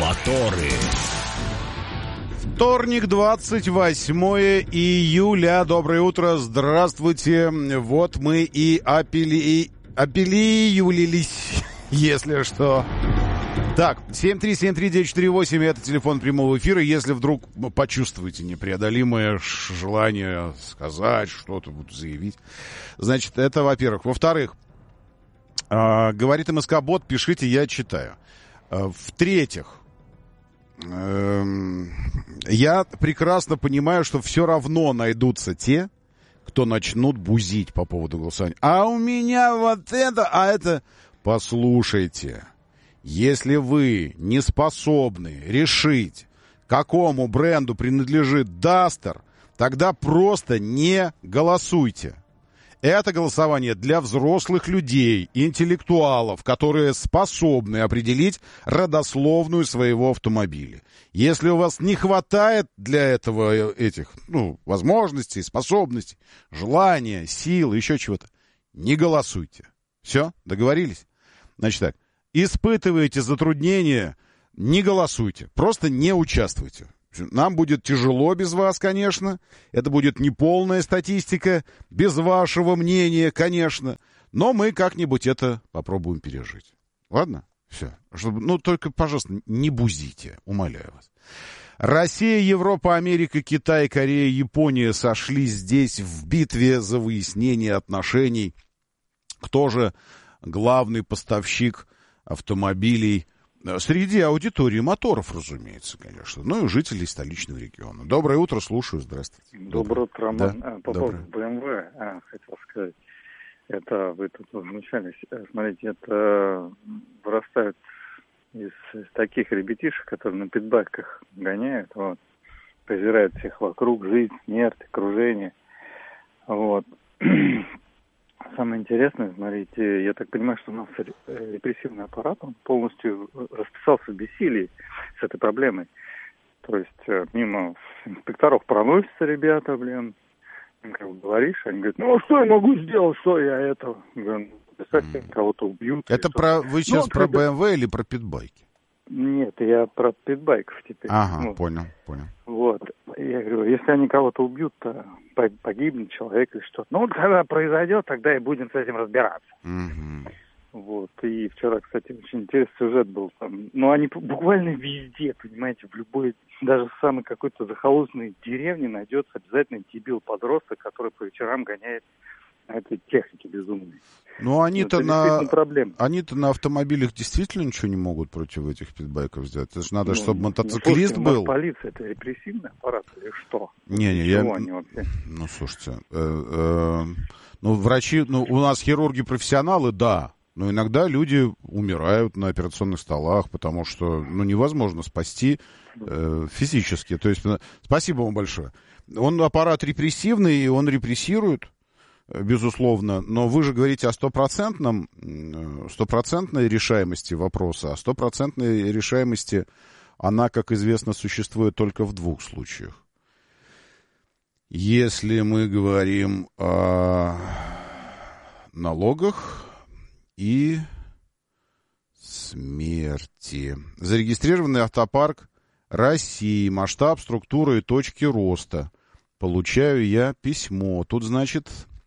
Моторы. Вторник, 28 июля. Доброе утро, здравствуйте. Вот мы и опилиюлились, если что. Так, 7373948, это телефон прямого эфира. Если вдруг почувствуете непреодолимое желание сказать что-то, заявить, значит, это во-первых. Во-вторых, говорит МСК-бот, пишите, я читаю. В-третьих, я прекрасно понимаю, что все равно найдутся те, кто начнут бузить по поводу голосования. А у меня вот это, а это... Послушайте, если вы не способны решить, какому бренду принадлежит Duster, тогда просто не голосуйте. Это голосование для взрослых людей, интеллектуалов, которые способны определить родословную своего автомобиля. Если у вас не хватает для этого этих, возможностей, способностей, желания, сил, еще чего-то, не голосуйте. Все, договорились? Значит так, испытываете затруднения, не голосуйте, просто не участвуйте. Нам будет тяжело без вас, конечно. Это будет неполная статистика, без вашего мнения, конечно. Но мы как-нибудь это попробуем пережить. Ладно? Все. Только, пожалуйста, не бузите, умоляю вас. Россия, Европа, Америка, Китай, Корея, Япония сошлись здесь в битве за выяснение отношений. Кто же главный поставщик автомобилей среди аудитории моторов, разумеется, конечно. Ну и жителей столичного региона. Доброе утро, слушаю, здравствуйте. Доброе утро, Роман. Да? По поводу BMW, хотел сказать. Это вы тут возмущались. Смотрите, это вырастают из таких ребятишек, которые на питбайках гоняют, презирают всех вокруг, жизнь, смерть, окружение. Самое интересное, смотрите, я так понимаю, что у нас репрессивный аппарат, он полностью расписался в бессилии с этой проблемой. То есть мимо инспекторов проносятся ребята, говоришь, они говорят, что я могу сделать, что я это? Представьте, кого-то убьют. Это вы сейчас про BMW или про питбайки? Нет, я про питбайков теперь. Ага, понял. Я говорю, если они кого-то убьют, то погибнет человек или что-то. Когда произойдет, тогда и будем с этим разбираться. И вчера, кстати, очень интересный сюжет был там. Они буквально везде, понимаете, в любой, даже в самой какой-то захолустной деревне найдется обязательно дебил-подросток, который по вечерам гоняет на этой технике безумной. Они-то на автомобилях действительно ничего не могут против этих питбайков сделать. Это же надо, чтобы мотоциклист был. Полиция — это репрессивный аппарат или что? Слушайте, врачи, у нас хирурги-профессионалы, да, но иногда люди умирают на операционных столах, потому что, невозможно спасти физически. То есть, спасибо вам большое. Он аппарат репрессивный, и он репрессирует, безусловно, но вы же говорите о стопроцентной решаемости вопроса, а стопроцентной решаемости, она, как известно, существует только в двух случаях. Если мы говорим о налогах и смерти. Зарегистрированный автопарк России, масштаб, структура и точки роста. Получаю я письмо. Тут, значит,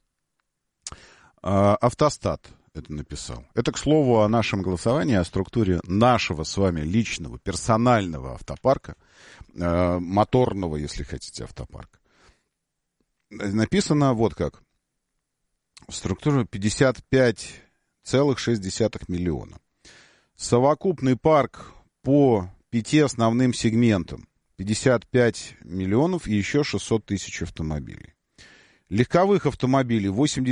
Автостат это написал. Это, к слову, о нашем голосовании, о структуре нашего с вами личного, персонального автопарка, моторного, если хотите, автопарка. Написано вот как. Структура 55,6 миллиона. Совокупный парк по 5 основным сегментам. 55 миллионов и еще 600 тысяч автомобилей. Легковых автомобилей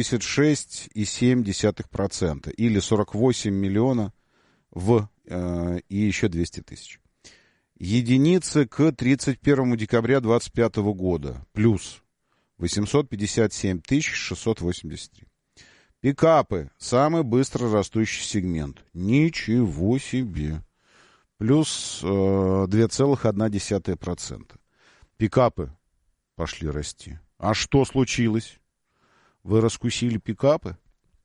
86,7% или 48 миллионов и еще 200 тысяч. Единицы к 31 декабря 2025 года плюс 857 683. Пикапы – самый быстро растущий сегмент. Ничего себе. Плюс 2,1%. Пикапы пошли расти. А что случилось? Вы раскусили пикапы?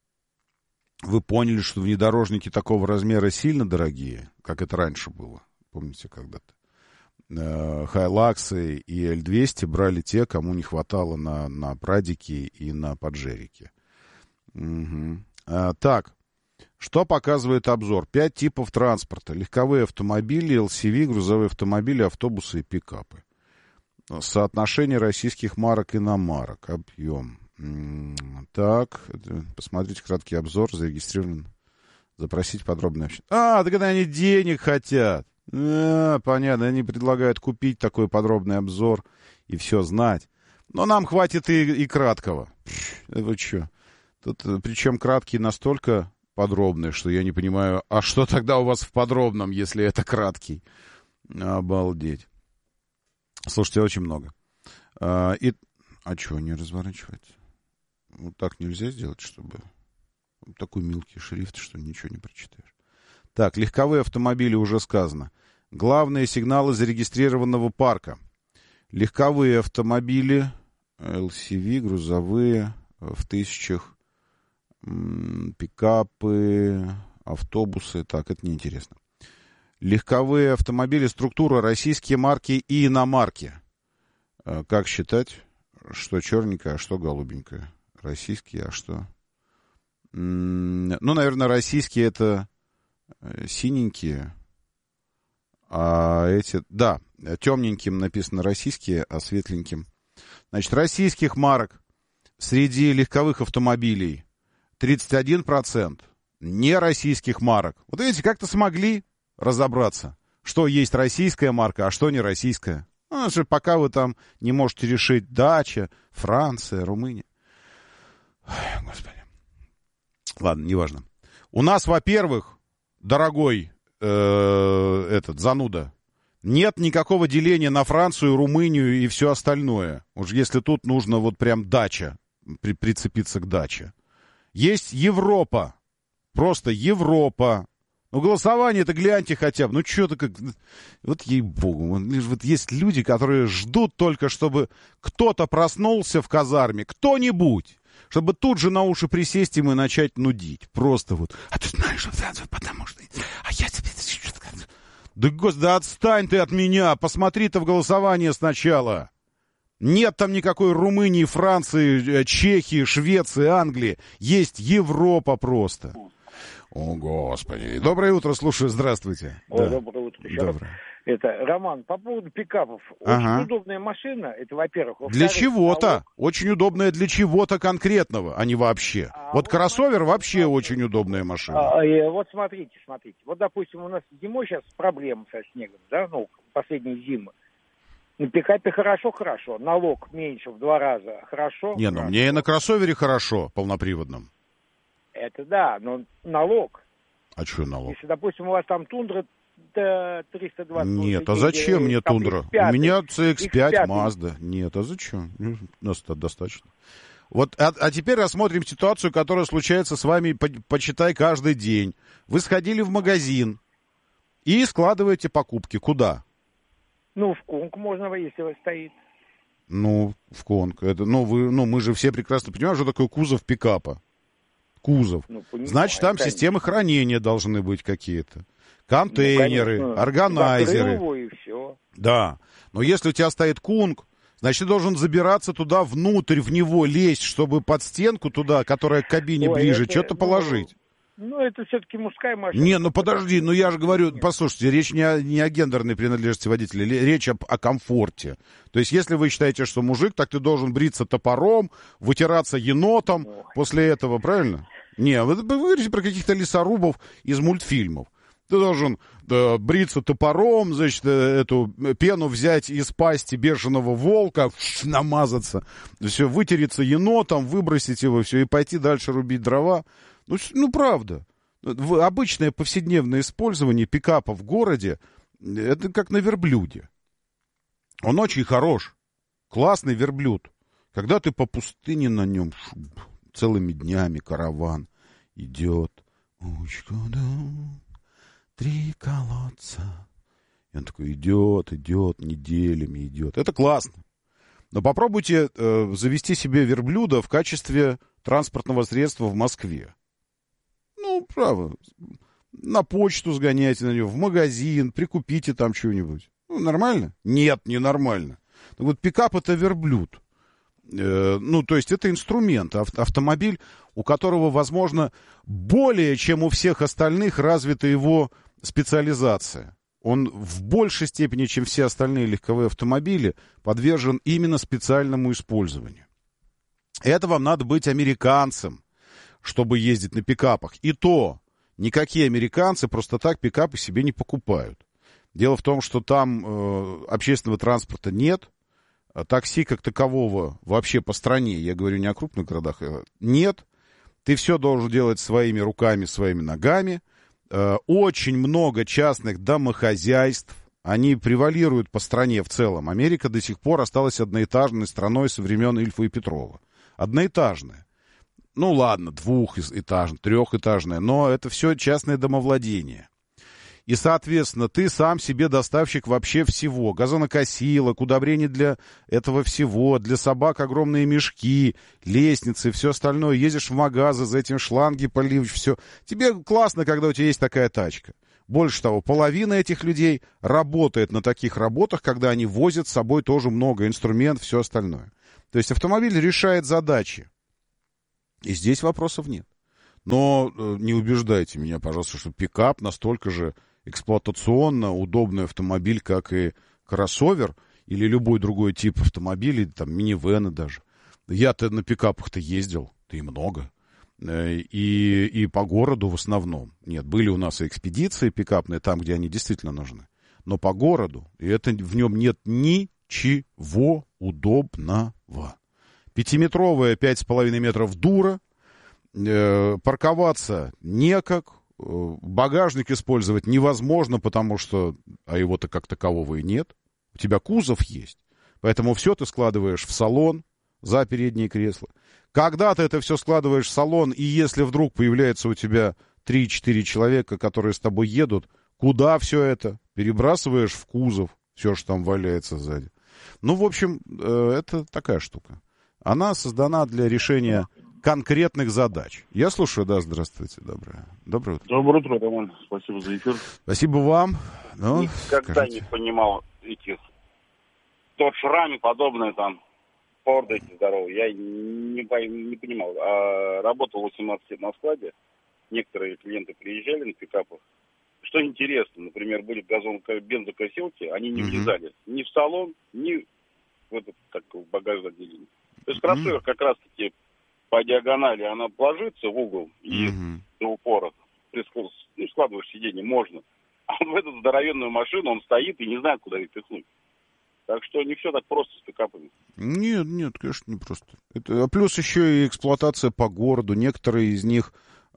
Вы поняли, что внедорожники такого размера сильно дорогие, как это раньше было? помните, когда-то. Хайлаксы и L200 брали те, кому не хватало на Прадике и на Паджерике. Угу. Так, что показывает обзор? 5 типов транспорта. Легковые автомобили, LCV, грузовые автомобили, автобусы и пикапы. Соотношение российских марок и иномарок. Объем. Так, посмотрите краткий обзор, зарегистрирован. Запросить подробное общение. Так это они денег хотят. Понятно, они предлагают купить такой подробный обзор и все знать. Но нам хватит и краткого. Вы что? Тут, причем краткий настолько подробный, что я не понимаю, а что тогда у вас в подробном, если это краткий? Обалдеть. Слушайте, очень много. А что, не разворачивается? Вот так нельзя сделать, чтобы... Такой мелкий шрифт, что ничего не прочитаешь. Так, легковые автомобили уже сказано. Главные сигналы зарегистрированного парка. Легковые автомобили, LCV, грузовые, в тысячах, пикапы, автобусы. Так, это неинтересно. Легковые автомобили, структура, российские марки и иномарки. Как считать, что черненькое, а что голубенькое? Российские, а что? Ну, наверное, российские это синенькие, а эти... Да, темненьким написано российские, а светленьким. Значит, российских марок среди легковых автомобилей 31%. Не российских марок. Вот видите, как-то смогли разобраться, что есть российская марка, а что не российская. Ну, что пока вы там не можете решить дача, Франция, Румыния. Ой, Господи. Ладно, неважно. У нас, во-первых, дорогой зануда, нет никакого деления на Францию, Румынию и все остальное. Уж если тут нужно вот прям дача, прицепиться к даче. Есть Европа. Просто Европа. Ну, голосование-то гляньте хотя бы. Ну, что-то как... Вот ей-богу. Вот есть люди, которые ждут только, чтобы кто-то проснулся в казарме. Кто-нибудь. Чтобы тут же на уши присесть им и начать нудить. Просто вот. А ты знаешь, потому что... А я тебе... Да, господи, да отстань ты от меня. Посмотри-то в голосование сначала. Нет там никакой Румынии, Франции, Чехии, Швеции, Англии. Есть Европа просто. О, Господи. Доброе утро, слушаю, здравствуйте. Да. Доброе утро. Доброе. Это, Роман, по поводу пикапов. Очень удобная машина, это во-первых. Для чего-то. Очень удобная для чего-то конкретного, а не вообще. Вот кроссовер вообще очень удобная машина. Вот смотрите. Вот, допустим, у нас зимой сейчас проблемы со снегом, да, ну, последние зимы. На пикапе хорошо, налог меньше в 2 раза, хорошо. Не, ну мне и на кроссовере хорошо, полноприводном. Это да, но налог. А что налог? Если, допустим, у вас там тундра 320... Нет, а зачем мне тундра? У меня CX-5, Mazda. Нет, а зачем? Достаточно. Вот, а теперь рассмотрим ситуацию, которая случается с вами, почитай, каждый день. Вы сходили в магазин и складываете покупки. Куда? Ну, в Конг можно, если он стоит. Ну, в Конг. Это, мы же все прекрасно понимаем, что такое кузов пикапа. Кузов. Ну, значит, там системы хранения должны быть какие-то. Контейнеры, органайзеры. Его и все. Да. Но если у тебя стоит Кунг, значит, ты должен забираться туда внутрь, в него лезть, чтобы под стенку туда, которая к кабине ближе, что-то положить. Ну, это все-таки мужская машина. Не, ну подожди, ну я же говорю, послушайте, речь не о гендерной принадлежности водителя, речь о комфорте. То есть, если вы считаете, что мужик, так ты должен бриться топором, вытираться енотом после этого, правильно? Не, вы говорите про каких-то лесорубов из мультфильмов. Ты должен бриться топором, значит, эту пену взять из пасти бешеного волка, намазаться, все, вытереться енотом, выбросить его, все, и пойти дальше рубить дрова. Ну, правда. Обычное повседневное использование пикапа в городе, это как на верблюде. Он очень хорош. Классный верблюд. Когда ты по пустыне на нем целыми днями караван идет. 3 колодца. И он такой идет, неделями идет. Это классно. Но попробуйте завести себе верблюда в качестве транспортного средства в Москве. Ну, право. на почту сгоняйте на него, в магазин, прикупите там что-нибудь. Ну, нормально? Нет, не нормально. Так вот, пикап — это верблюд. Ну, то есть это инструмент, автомобиль, у которого, возможно, более чем у всех остальных развита его специализация. Он в большей степени, чем все остальные легковые автомобили, подвержен именно специальному использованию. Это вам надо быть американцем, чтобы ездить на пикапах. И то никакие американцы просто так пикапы себе не покупают. Дело в том, что там общественного транспорта нет, такси как такового вообще по стране, я говорю не о крупных городах, нет. Ты все должен делать своими руками, своими ногами. Очень много частных домохозяйств, они превалируют по стране в целом. Америка до сих пор осталась одноэтажной страной со времен Ильфа и Петрова. Одноэтажная. Ну ладно, двухэтажная, трехэтажная, но это все частное домовладение. И, соответственно, ты сам себе доставщик вообще всего. Газонокосилок, удобрений для этого всего, для собак огромные мешки, лестницы, все остальное. Ездишь в магазы, за этим шланги поливаешь, все. Тебе классно, когда у тебя есть такая тачка. Больше того, половина этих людей работает на таких работах, когда они возят с собой тоже много инструментов, все остальное. То есть автомобиль решает задачи. И здесь вопросов нет. Но не убеждайте меня, пожалуйста, что пикап настолько же эксплуатационно удобный автомобиль, как и кроссовер или любой другой тип автомобилей, там минивены даже. Я-то на пикапах-то ездил, да и много. И по городу в основном. Нет, были у нас и экспедиции пикапные, там, где они действительно нужны. Но по городу, и это в нем нет ничего удобного. 5-метровая, 5,5 метров дура, парковаться некак, багажник использовать невозможно, потому что, а его-то как такового и нет. У тебя кузов есть, поэтому все ты складываешь в салон за передние кресла. Когда ты это все складываешь в салон, и если вдруг появляется у тебя 3-4 человека, которые с тобой едут, куда все это? Перебрасываешь в кузов, все, что там валяется сзади. Ну, в общем, это такая штука. Она создана для решения конкретных задач. Я слушаю, да, здравствуйте, доброе утро. Доброе утро, Роман, спасибо за эфир. Спасибо вам. Ну, никогда скажите. не понимал этих Dodge подобные там, Форды эти здоровые, я не понимал. А работал 18 лет на складе, некоторые клиенты приезжали на пикапах. Что интересно, например, были бензокосилки, они не влезали ни в салон, ни в этот, как в багажное отделение. То есть кроссовер как раз-таки по диагонали, она ложится в угол и до упора. Складываешь сиденье, можно. А в эту здоровенную машину он стоит и не знает, куда ее пихнуть. Так что не все так просто с пикапами. Нет, конечно, не просто. Плюс еще и эксплуатация по городу. Некоторые из них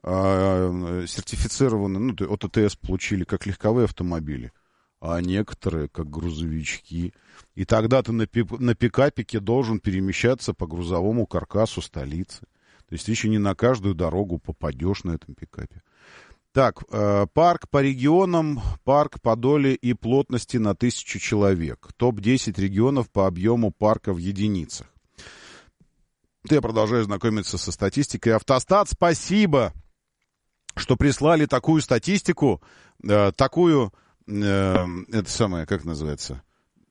сертифицированы, от АТС получили как легковые автомобили, а некоторые как грузовички. И тогда ты на пикапике должен перемещаться по грузовому каркасу столицы. То есть ты еще не на каждую дорогу попадешь на этом пикапе. Так, парк по регионам, парк по доле и плотности на 1000 человек. Топ-10 регионов по объему парка в единицах. Я продолжаю знакомиться со статистикой. Автостат, спасибо, что прислали такую статистику, это самое, как называется?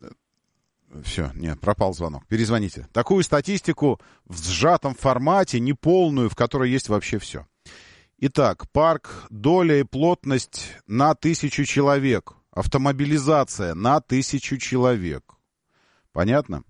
Все, нет, пропал звонок. Перезвоните. Такую статистику в сжатом формате, неполную, в которой есть вообще все. Итак, парк, доля и плотность на 1000 человек. Автомобилизация на 1000 человек. Понятно?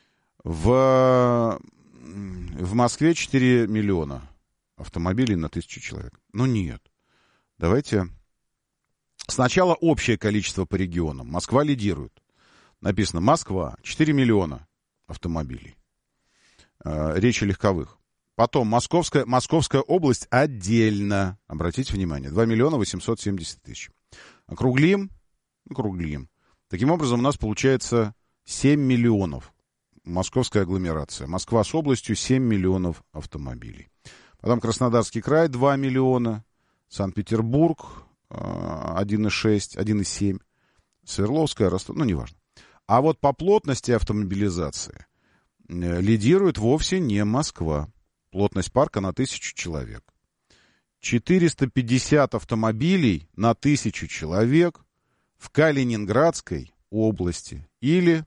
В Москве 4 миллиона автомобилей на 1000 человек. Ну нет. Давайте. Сначала общее количество по регионам. Москва лидирует. Написано Москва, 4 миллиона автомобилей. Речь о легковых. Потом Московская область отдельно. Обратите внимание, 2 миллиона 870 тысяч. Округлим. Таким образом, у нас получается 7 миллионов. Московская агломерация. Москва с областью 7 миллионов автомобилей. Потом Краснодарский край 2 миллиона. Санкт-Петербург 1,6, 1,7. Свердловская, Ростов, неважно. А вот по плотности автомобилизации лидирует вовсе не Москва. Плотность парка на 1000 человек. 450 автомобилей на 1000 человек в Калининградской области или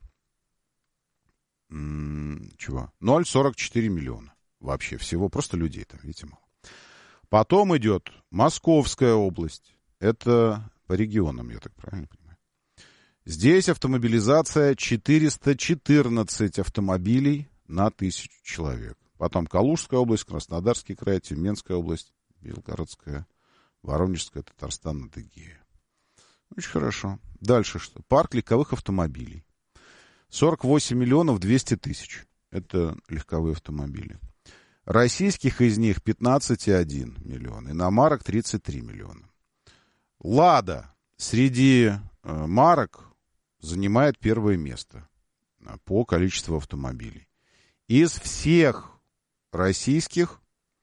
0,44 миллиона вообще всего, просто людей там, видите, мало. Потом идет Московская область, это по регионам, я так правильно понимаю. Здесь автомобилизация 414 автомобилей на 1000 человек. Потом Калужская область, Краснодарский край, Тюменская область, Белгородская, Воронежская, Татарстан, Адыгея. Очень хорошо. Дальше что? Парк легковых автомобилей. 48 миллионов 200 тысяч. Это легковые автомобили. Российских из них 15,1 миллиона. Иномарок 33 миллиона. Лада среди марок занимает первое место по количеству автомобилей. Из всех российских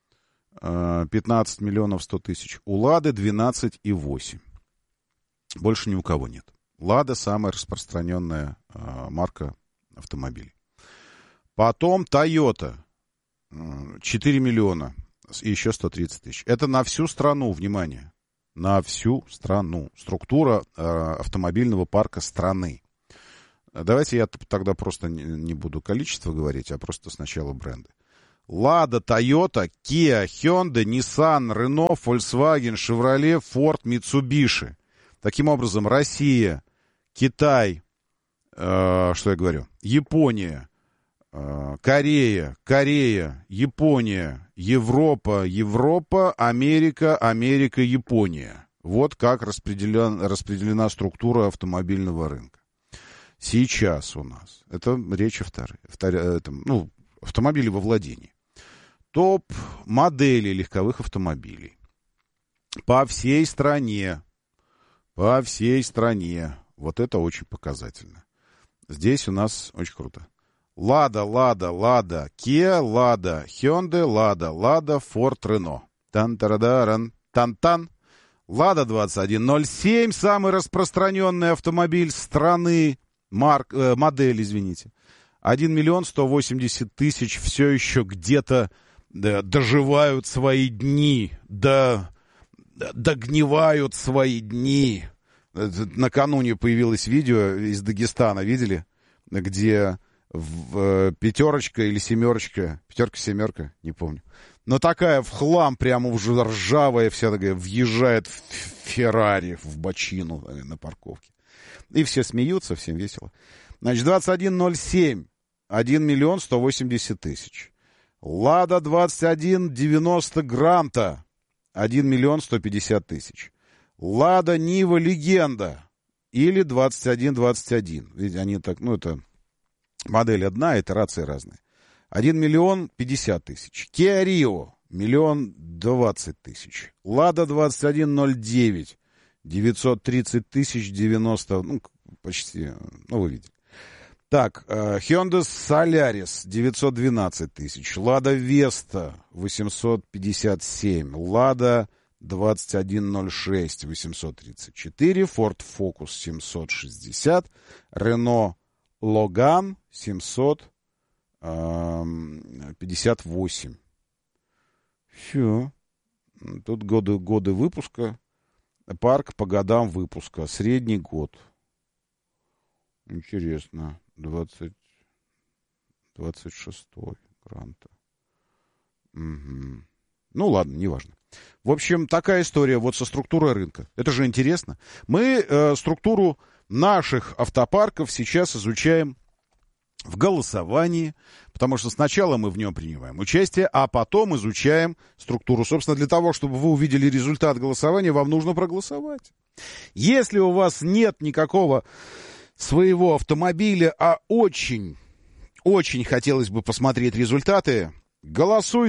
15 миллионов 100 тысяч. У Лады 12,8. Больше ни у кого нет. Лада самая распространенная марка автомобилей. Потом Тойота 4 миллиона и еще 130 тысяч. Это на всю страну, внимание. На всю страну. Структура автомобильного парка страны. Давайте я тогда просто не буду количество говорить, а просто сначала бренды. Лада, Тойота, Kia, Hyundai, Nissan, Renault, Volkswagen, Chevrolet, Ford, Mitsubishi. Таким образом, Россия, Китай, что я говорю, Япония, Корея, Япония, Европа, Америка, Япония. Вот как распределена структура автомобильного рынка. Сейчас у нас, это речь о автомобили во владении. Топ модели легковых автомобилей по всей стране. Вот это очень показательно. Здесь у нас очень круто. Лада, Kia, Лада, Hyundai, Лада, Ford, Renault. Тан-тарадаран, тан-тан. Лада 2107, самый распространенный автомобиль страны, модель, извините. 1 миллион 180 тысяч все еще где-то доживают свои дни, догнивают свои дни. Накануне появилось видео из Дагестана, видели? Где пятерочка или семерочка, пятерка-семерка, не помню. Но такая в хлам, прямо уже ржавая вся такая, въезжает в Феррари, в бочину на парковке. И все смеются, всем весело. Значит, 2107, 1 миллион 180 тысяч. Лада 2190 Гранта, 1 миллион 150 тысяч. Лада Нива Легенда или 2121. Видите, они так, это модель одна, итерации разные. 1 миллион 50 тысяч. Kia Rio 1 020 тысяч. Лада 2109 930 тысяч 90, почти, вы видите. Так, Hyundai Solaris 912 тысяч. Лада Веста 857. Лада 2106 834. Ford Focus 760. Renault Logan 758. Все. Тут годы выпуска. Парк по годам выпуска. Средний год. Интересно. 26-й Гранта. Угу. Ладно, неважно. В общем, такая история вот со структурой рынка. Это же интересно. Мы структуру наших автопарков сейчас изучаем в голосовании, потому что сначала мы в нем принимаем участие, а потом изучаем структуру. Собственно, для того, чтобы вы увидели результат голосования, вам нужно проголосовать. Если у вас нет никакого своего автомобиля, а очень хотелось бы посмотреть результаты, голосуйте.